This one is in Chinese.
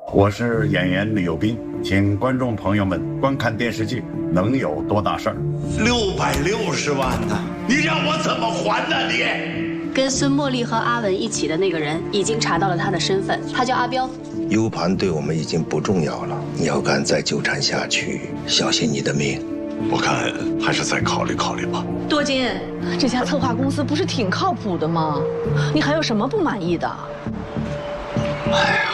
我是演员李幼斌，请观众朋友们观看电视剧《能有多大事儿》。 660万呢，你让我怎么还呢？你跟孙茉莉和阿文一起的那个人已经查到了他的身份，他叫阿彪。 U 盘对我们已经不重要了，你要敢再纠缠下去，小心你的命。 我看还是再考虑考虑吧。 多金，这家策划公司不是挺靠谱的吗？你还有什么不满意的？ 哎呀。